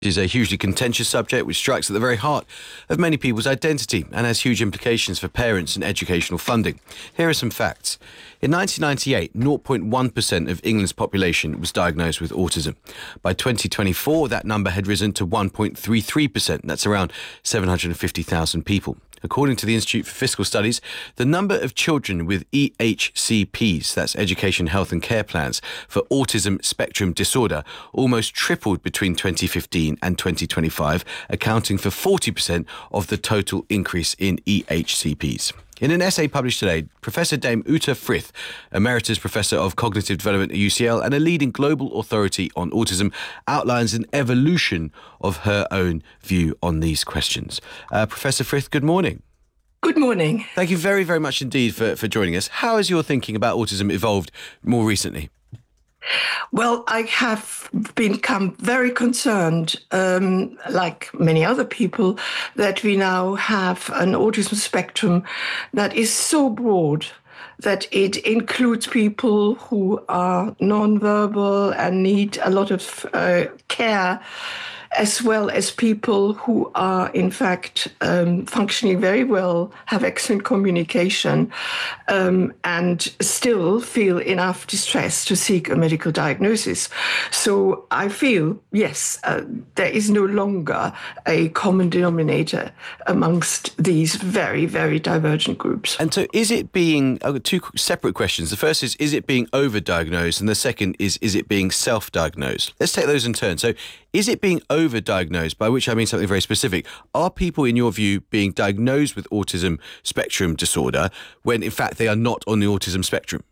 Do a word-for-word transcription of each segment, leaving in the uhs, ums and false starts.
Is a hugely contentious subject which strikes at the very heart of many people's identity and has huge implications for parents and educational funding. Here are some facts. In nineteen ninety-eight, zero point one percent of England's population was diagnosed with autism. By twenty twenty-four, that number had risen to one point three three percent. That's around seven hundred fifty thousand people. According to the Institute for Fiscal Studies, the number of children with E H C Ps, that's Education, Health and Care Plans, for autism spectrum disorder, almost tripled between twenty fifteen and twenty twenty-five, accounting for forty percent of the total increase in E H C Ps. In an essay published today, Professor Dame Ute Frith, Emeritus Professor of Cognitive Development at U C L and a leading global authority on autism, outlines an evolution of her own view on these questions. Uh, Professor Frith, good morning. Good morning. Thank you very, very much indeed for, for joining us. How has your thinking about autism evolved more recently? Well, I have become very concerned, um, like many other people, that we now have an autism spectrum that is so broad that it includes people who are nonverbal and need a lot of uh, care, as well as people who are, in fact, um, functioning very well, have excellent communication, um, and still feel enough distress to seek a medical diagnosis. So I feel, yes, uh, there is no longer a common denominator amongst these very, very divergent groups. And so is it being, I've got two separate questions. The first is, is it being overdiagnosed? And the second is, is it being self-diagnosed? Let's take those in turn. So is it being overdiagnosed, by which I mean something very specific? Are people, in your view, being diagnosed with autism spectrum disorder when, in fact, they are not on the autism spectrum?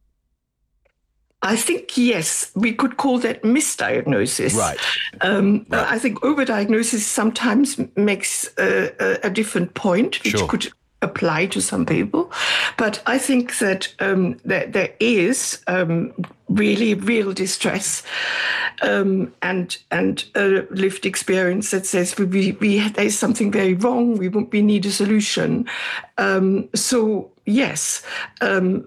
I think, yes, we could call that misdiagnosis. Right. Um, right. I think overdiagnosis sometimes makes a, a, a different point, which Sure. could apply to some people. But I think that um, that there is um, really real distress um, and and a lived experience that says we, we, we there's something very wrong. We we need a solution. Um, so yes, um,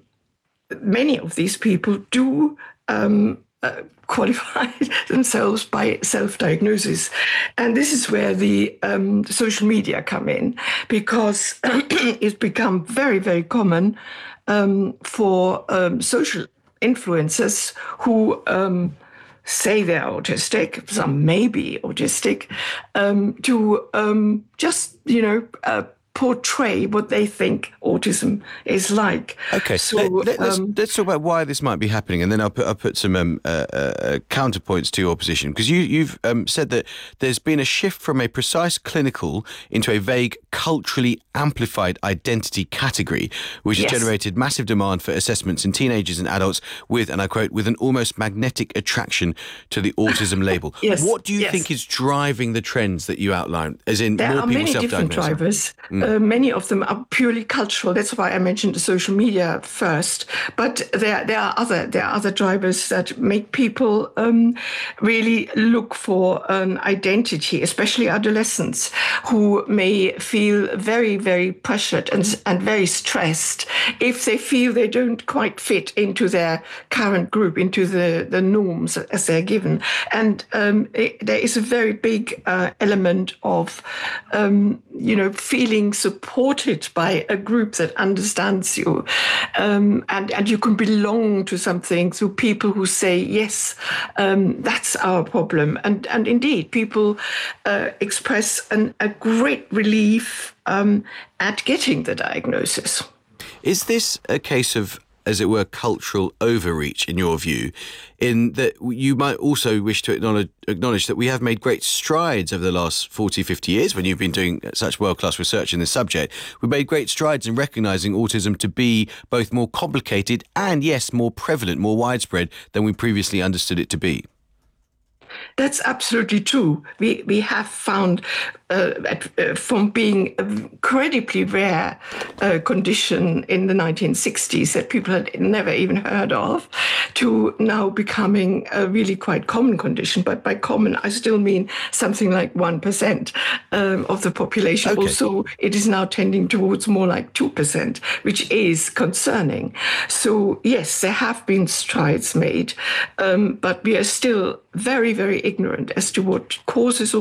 many of these people do Um, Uh, qualify themselves by self-diagnosis. And this is where the um, social media come in, because it's become very, very common um, for um, social influencers who um, say they're autistic, some may be autistic, um, to um, just, you know, uh, portray what they think autism is like. Okay, so let, let, let's, um, let's talk about why this might be happening, and then I'll put I'll put some um, uh, uh, counterpoints to your position, because you, you've um, said that there's been a shift from a precise clinical into a vague, culturally amplified identity category, which has Yes. generated massive demand for assessments in teenagers and adults with, and I quote, with an almost magnetic attraction to the autism label. Yes, What do you yes. think is driving the trends that you outline, as in There more are people many different self-diagnosing? drivers. Uh, many of them are purely cultural. That's why I mentioned the social media first. But there, there are other, there are other drivers that make people um, really look for an identity, especially adolescents who may feel very, very pressured and and very stressed if they feel they don't quite fit into their current group, into the the norms as they're given. And um, it, there is a very big uh, element of um, you know feeling supported by a group that understands you, um, and and you can belong to something through people who say yes, um, that's our problem, and and indeed people uh, express an, a great relief um, at getting the diagnosis. Is this a case of, as it were, cultural overreach, in your view, in that you might also wish to acknowledge, acknowledge that we have made great strides over the last forty, fifty years when you've been doing such world-class research in this subject? We've made great strides in recognising autism to be both more complicated and, yes, more prevalent, more widespread than we previously understood it to be. That's absolutely true. We we have found uh, at, uh, from being a incredibly rare uh, condition in the nineteen sixties that people had never even heard of, to now becoming a really quite common condition. But by common, I still mean something like one percent um, of the population. Okay. Also, it is now tending towards more like two percent, which is concerning. So yes, there have been strides made, um, but we are still very, very ignorant as to what causes